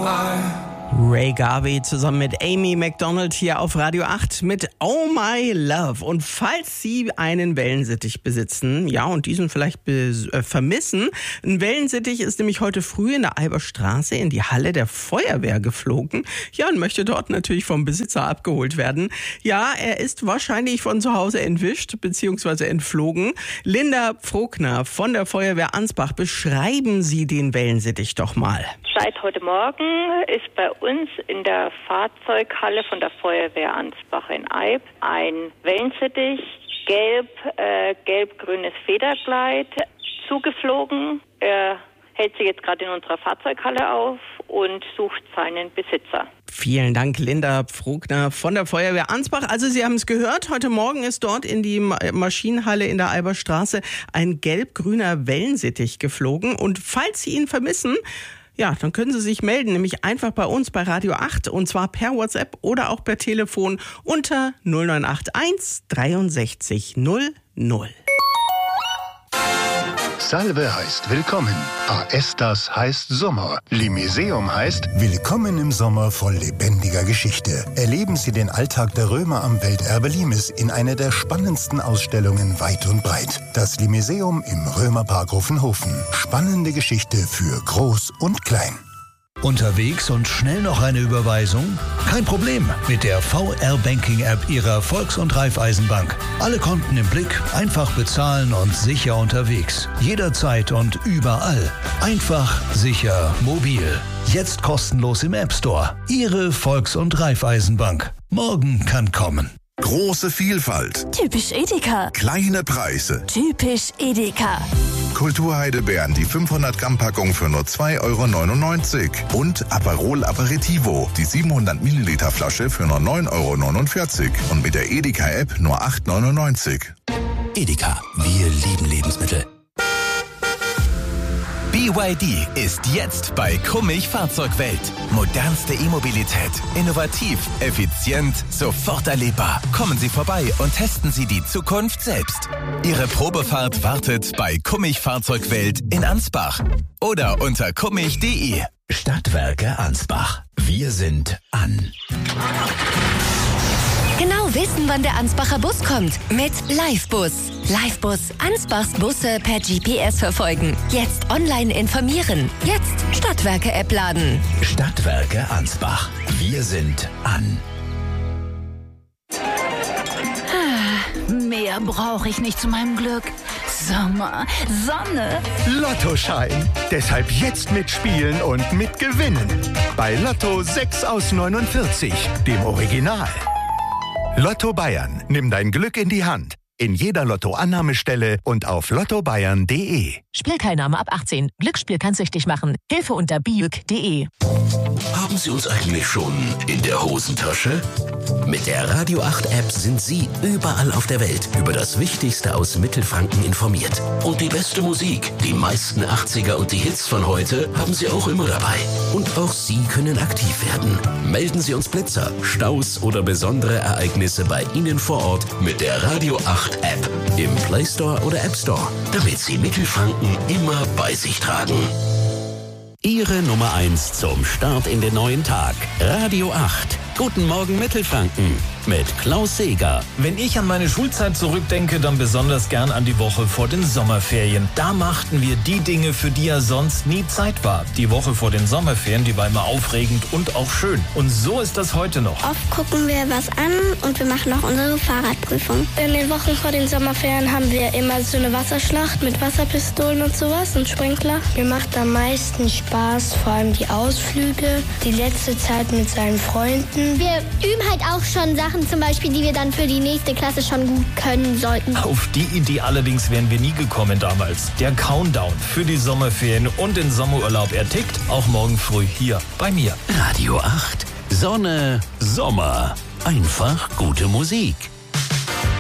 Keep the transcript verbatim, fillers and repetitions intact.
Ray Garvey zusammen mit Amy Macdonald hier auf Radio acht mit Oh My Love. Und falls Sie einen Wellensittich besitzen, ja, und diesen vielleicht be- äh, vermissen, ein Wellensittich ist nämlich heute früh in der Alberstraße in die Halle der Feuerwehr geflogen. Ja, und möchte dort natürlich vom Besitzer abgeholt werden. Ja, er ist wahrscheinlich von zu Hause entwischt bzw. entflogen. Linda Pfrogner von der Feuerwehr Ansbach, beschreiben Sie den Wellensittich doch mal. Seit heute Morgen ist bei uns in der Fahrzeughalle von der Feuerwehr Ansbach in Eyb ein Wellensittich, gelb, äh, gelb-grünes Federkleid, zugeflogen. Er hält sich jetzt gerade in unserer Fahrzeughalle auf und sucht seinen Besitzer. Vielen Dank, Linda Pfrogner von der Feuerwehr Ansbach. Also Sie haben es gehört, heute Morgen ist dort in die Maschinenhalle in der Alberstraße ein gelb-grüner Wellensittich geflogen. Und falls Sie ihn vermissen, ja, dann können Sie sich melden, nämlich einfach bei uns bei Radio acht und zwar per WhatsApp oder auch per Telefon unter null neun acht eins dreiundsechzig null null. Salve heißt Willkommen. A Estas heißt Sommer. Limiseum heißt Willkommen im Sommer voll lebendiger Geschichte. Erleben Sie den Alltag der Römer am Welterbe Limes in einer der spannendsten Ausstellungen weit und breit. Das Limiseum im Römerpark Hoffenhofen. Spannende Geschichte für Groß und Klein. Unterwegs und schnell noch eine Überweisung? Kein Problem mit der V R-Banking-App Ihrer Volks- und Raiffeisenbank. Alle Konten im Blick, einfach bezahlen und sicher unterwegs. Jederzeit und überall. Einfach, sicher, mobil. Jetzt kostenlos im App Store. Ihre Volks- und Raiffeisenbank. Morgen kann kommen. Große Vielfalt. Typisch Edeka. Kleine Preise. Typisch Edeka. Kulturheidelbeeren, die fünfhundert Gramm Packung für nur zwei Euro neunundneunzig. Und Aperol Aperitivo, die siebenhundert Milliliter Flasche für nur neun Euro neunundvierzig. Und mit der Edeka-App nur acht Euro neunundneunzig. Edeka, wir lieben Lebensmittel. B Y D ist jetzt bei Kummich Fahrzeugwelt. Modernste E-Mobilität. Innovativ, effizient, sofort erlebbar. Kommen Sie vorbei und testen Sie die Zukunft selbst. Ihre Probefahrt wartet bei Kummich Fahrzeugwelt in Ansbach. Oder unter kummich punkt de. Stadtwerke Ansbach. Wir sind an. Genau wissen, wann der Ansbacher Bus kommt. Mit Livebus. Livebus. Ansbachs Busse per G P S verfolgen. Jetzt online informieren. Jetzt Stadtwerke-App laden. Stadtwerke Ansbach. Wir sind an. Mehr brauche ich nicht zu meinem Glück. Sommer, Sonne. Lottoschein. Deshalb jetzt mitspielen und mitgewinnen. Bei Lotto sechs aus neunundvierzig, dem Original. Lotto Bayern. Nimm dein Glück in die Hand. In jeder Lotto-Annahmestelle und auf lotto bayern punkt de. Spielteilnahme ab achtzehn. Glücksspiel kann süchtig machen. Hilfe unter biuk punkt de. Haben Sie uns eigentlich schon in der Hosentasche? Mit der Radio acht App sind Sie überall auf der Welt über das Wichtigste aus Mittelfranken informiert. Und die beste Musik, die meisten achtziger und die Hits von heute haben Sie auch immer dabei. Und auch Sie können aktiv werden. Melden Sie uns Blitzer, Staus oder besondere Ereignisse bei Ihnen vor Ort mit der Radio acht App im Play Store oder App Store, damit Sie Mittelfranken immer bei sich tragen. Ihre Nummer eins zum Start in den neuen Tag. Radio acht. Guten Morgen Mittelfranken mit Klaus Seeger. Wenn ich an meine Schulzeit zurückdenke, dann besonders gern an die Woche vor den Sommerferien. Da machten wir die Dinge, für die ja sonst nie Zeit war. Die Woche vor den Sommerferien, die war immer aufregend und auch schön. Und so ist das heute noch. Oft gucken wir was an und wir machen auch unsere Fahrradprüfung. In den Wochen vor den Sommerferien haben wir immer so eine Wasserschlacht mit Wasserpistolen und sowas und Sprinkler. Mir macht am meisten Spaß, vor allem die Ausflüge, die letzte Zeit mit seinen Freunden. Wir üben halt auch schon Sachen, zum Beispiel, die wir dann für die nächste Klasse schon gut können sollten. Auf die Idee allerdings wären wir nie gekommen damals. Der Countdown für die Sommerferien und den Sommerurlaub, er tickt auch morgen früh hier bei mir. Radio acht. Sonne, Sommer. Einfach gute Musik.